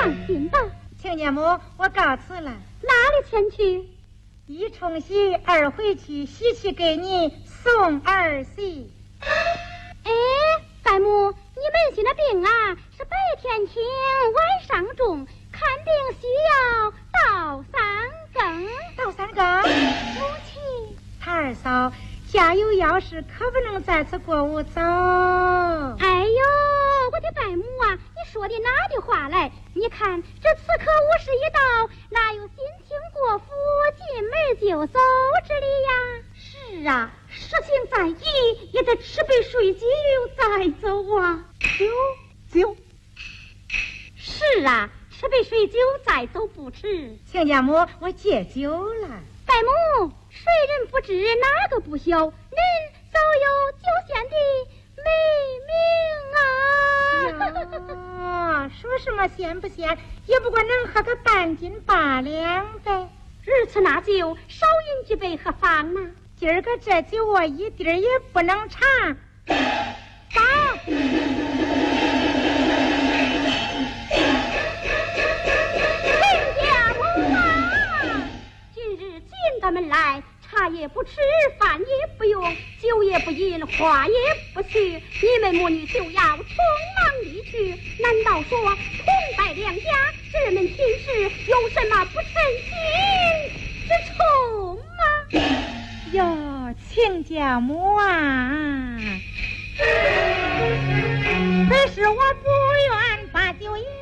放心吧。 亲家母，我告辞了。 哪里前去？ 一冲喜，二回去，喜去给你送儿媳。 哎，白母，你们心的病啊，是白天轻，晚上重，看病需要到三更。 到三更？ 母亲， 他二嫂家有要事，可不能在此过午走。 哎呦，我的白母啊，你说的哪里话来？你看这此刻午时一到，哪有心情过府进门就走之理呀？ 是啊，事情在意，也得吃杯水酒再走啊。 酒。 是啊，吃杯水酒再走不迟。 亲家母，我戒酒了。 白母，谁人不知哪个不晓？人早有酒仙的美名啊！ 说什么仙不仙，也不过能喝个半斤8两呗。 日此那酒，少饮几杯何妨呢？ 今儿个这酒我一滴儿也不能尝。走。 亲家母啊，今日进咱们来，茶也不吃，饭也不用，酒也不饮，话也不叙，你们母女就要匆忙离去。难道说同在两家，这门亲事有什么不称心之处吗？ 哟，亲家母啊，本是我不愿把酒饮，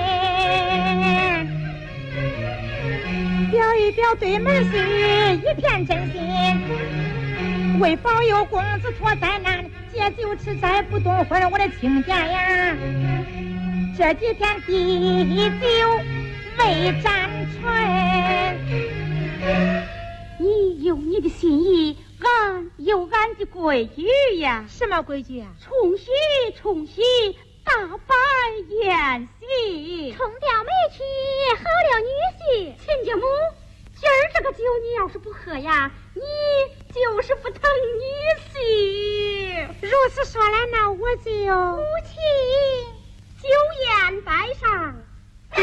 表一表对门婿一片真心，为保佑公子脱灾难，借酒吃斋不动荤，我的亲家呀，这几天滴酒未沾唇。 你有你的心意，俺有俺的规矩呀。 什么规矩啊？ 冲喜，大摆宴席， 冲掉媒去，好了女婿。 亲家母，今儿这个酒你要是不喝呀，你就是不疼女婿。 如此说来，那我就母亲，酒宴摆上。